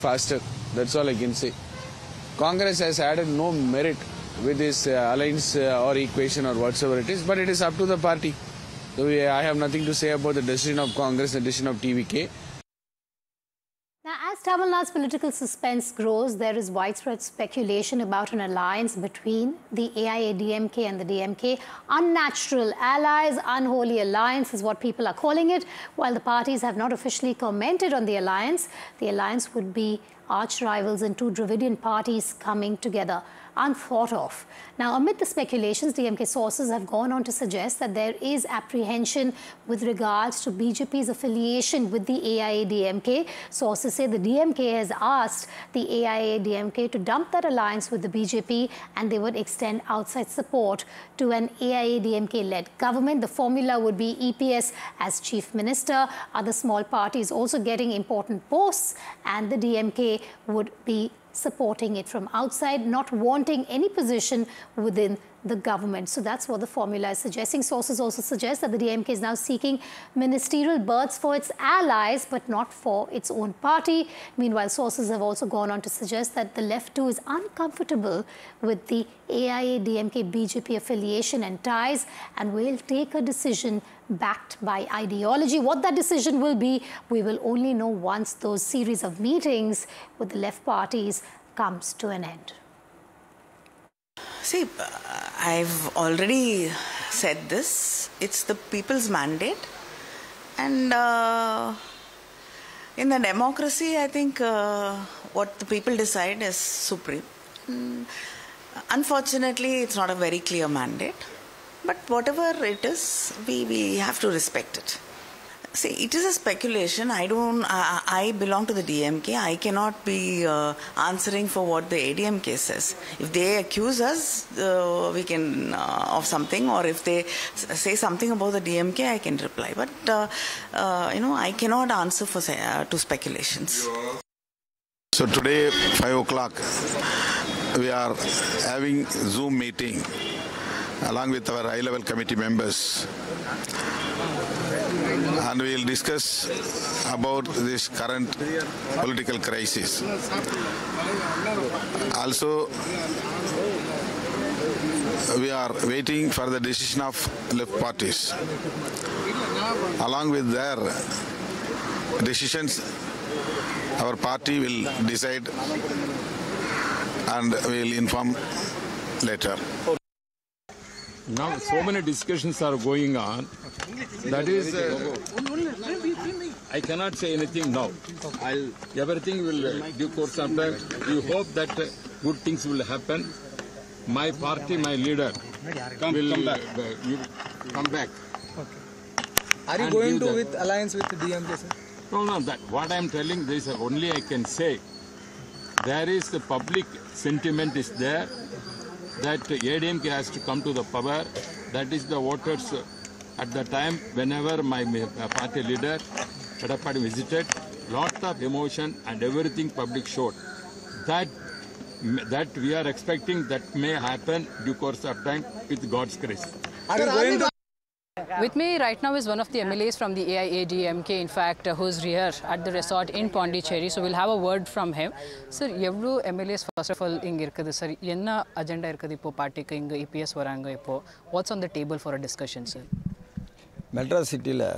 faster. That's all I can say. Congress has added no merit with this alliance or equation or whatsoever it is, but it is up to the party. So I have nothing to say about the decision of Congress, the decision of TVK. Now, as Tamil Nadu's political suspense grows, there is widespread speculation about an alliance between the AIADMK and the DMK. Unnatural allies, unholy alliance is what people are calling it. While the parties have not officially commented on the alliance would be arch rivals and two Dravidian parties coming together. Unthought of. Now, amid the speculations, DMK sources have gone on to suggest that there is apprehension with regards to BJP's affiliation with the AIADMK. Sources say the DMK has asked the AIADMK to dump that alliance with the BJP and they would extend outside support to an AIADMK-led government. The formula would be EPS as chief minister, other small parties also getting important posts, and the DMK would be supporting it from outside, not wanting any position within the government. So that's what the formula is suggesting. Sources also suggest that the DMK is now seeking ministerial berths for its allies, but not for its own party. Meanwhile, sources have also gone on to suggest that the left too is uncomfortable with the AIADMK-BJP affiliation and ties and will take a decision backed by ideology. What that decision will be, we will only know once those series of meetings with the left parties comes to an end. See, I've already said this. It's the people's mandate. And in a democracy, I think what the people decide is supreme. Unfortunately, it's not a very clear mandate. But whatever it is, we have to respect it. See, it is a speculation. I belong to the DMK. I cannot be answering for what the ADMK says. If they accuse us, we can of something, or if they say something about the DMK, I can reply. But I cannot answer for to speculations. So today, 5 o'clock, we are having Zoom meeting along with our high-level committee members. And we will discuss about this current political crisis. Also, we are waiting for the decision of left parties. Along with their decisions, our party will decide and we will inform later. Now so many discussions are going on. That is, I cannot say anything now. Everything will due course of time. We hope that good things will happen. My party, my leader will come back. Okay. Are you going to with alliance with the DMK, sir? No. That what I am telling, there is only I can say. There is the public sentiment is there that ADMK has to come to the power. That is the voters at the time whenever my party leader Edapadi visited, lot of emotion and everything public showed. That we are expecting that may happen due course of time with God's grace. Are you going to? With me right now is one of the MLAs from the AIADMK, in fact, who's here at the resort in Pondicherry. So we'll have a word from him. Sir, evlo MLAs first of all inga irukudhu sir. Enna agenda irukudhu ipo party ku inga EPS varanga ipo. What's on the table for a discussion, sir? Madras city la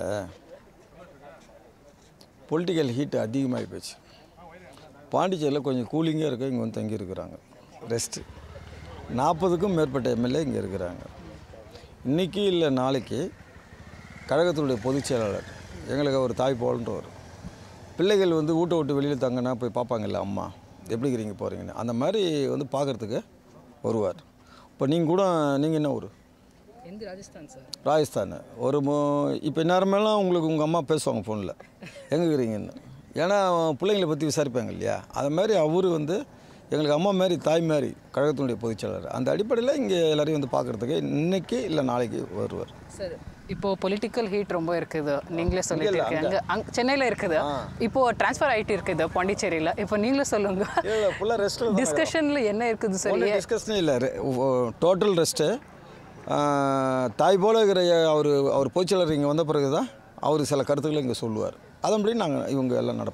political heat அதிகமாகி போச்சு. பாண்டிச்சேரியில் கொஞ்சம் கூலிங்காக இருக்க இங்கே வந்து தங்கி இருக்கிறாங்க. ரெஸ்ட் 40க்கும் மேற்பட்ட எம்எல்ஏ இங்கே இருக்கிறாங்க. இன்றைக்கி இல்லை நாளைக்கு கழகத்தினுடைய பொதுச் செயலாளர் எங்களுக்கு ஒரு தாய் போலன்றவர் பிள்ளைகள் வந்து வீட்டை விட்டு வெளியில் தங்கினா போய் பார்ப்பாங்கல்ல, அம்மா எப்படி இருக்கிறீங்க போகிறீங்கன்னு, அந்த மாதிரி வந்து பார்க்குறதுக்கு வருவார். இப்போ நீங்கள் என்ன ஊர்? ராஜஸ்தான் சார். ராஜஸ்தான். இப்போ நேரமெல்லாம் உங்களுக்கு உங்கள் அம்மா பேசுவாங்க ஃபோனில் எங்கே இருக்கிறீங்கன்னு. ஏன்னா பிள்ளைங்களை பற்றி விசாரிப்பாங்க இல்லையா, அது மாதிரி அவர் வந்து எங்களுக்கு அம்மா மாதிரி தாய் மாதிரி கழகத்தினுடைய பொதுச்செயலாளர். அந்த அடிப்படையில் இங்கே எல்லாரையும் வந்து பார்க்குறதுக்கு இன்றைக்கி இல்லை நாளைக்கு வருவார். சார், இப்போது பொலிட்டிக்கல் ஹீட் ரொம்ப இருக்குது, நீங்களே சொல்லிட்டு இருக்கீங்க. சென்னையில் இருக்குது, இப்போது ட்ரான்ஸ்ஃபர் ஆகிட்டு இருக்குது பாண்டிச்சேரியில். இப்போ நீங்களே சொல்லுங்கள், ஃபுல்லாக ரெஸ்ட் டிஸ்கஷனில் என்ன இருக்குது சார்? டிஸ்கஷனே இல்லை, டோட்டல் ரெஸ்ட்டு. தாய் போல இருக்கிற அவர் பொதுச்செயலாளர் இங்கே வந்த பிறகு தான் அவர் சில கருத்துக்களை இங்கே சொல்லுவார். அதன்படி இவங்க எல்லாம் நடப்பாங்க.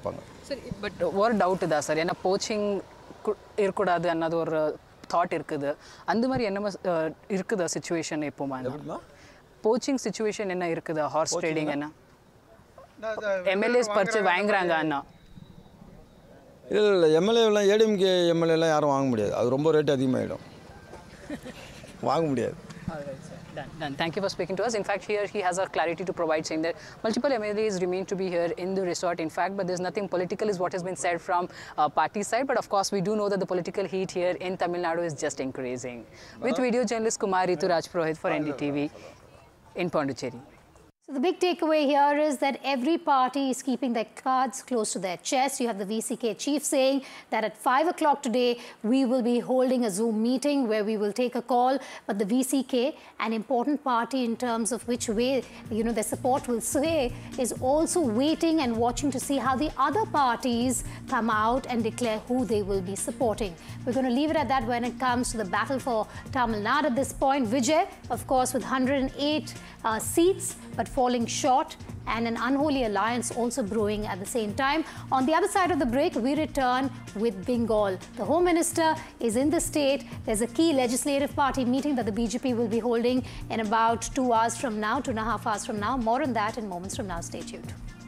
சரி பட் ஒரு டவுட் தான் சார், ஏன்னா போச்சிங் இருக்கக்கூடாது அன்னது ஒரு தாட் இருக்குது. அந்த மாதிரி என்ன இருக்குதா சுச்சுவேஷன் எப்போமா? போச்சிங் சுச்சுவேஷன் என்ன இருக்குதா? ஹார்ஸ் ட்ரேடிங் என்ன எம்எல்ஏஸ் பறிச்சு வாங்குறாங்க அண்ணா? இல்லை எம்எல்ஏலாம் ஏடிஎம்கே எம்எல்ஏலாம் யாரும் வாங்க முடியாது, அது ரொம்ப ரேட் அதிகமாகிடும், வாங்க முடியாது. Done. Thank you for speaking to us. In fact, here he has a clarity to provide, saying that multiple MLAs remain to be here in the resort. In fact, but there's nothing political is what has been said from party side. But of course, we do know that the political heat here in Tamil Nadu is just increasing. With video journalist Kumar Rituraj Purohit for NDTV in Pondicherry. So the big takeaway here is that every party is keeping their cards close to their chest. You have the VCK chief saying that at 5 o'clock today, we will be holding a Zoom meeting where we will take a call. But the VCK, an important party in terms of which way, their support will sway, is also waiting and watching to see how the other parties come out and declare who they will be supporting. We're going to leave it at that when it comes to the battle for Tamil Nadu at this point. Vijay, of course, with 108 seats, but falling short, and an unholy alliance also brewing at the same time. On the other side of the break, we return with Bengal. The Home Minister is in the state. There's a key legislative party meeting that the BJP will be holding in about 2 hours from now, 2.5 hours from now. More on that in moments from now. Stay tuned.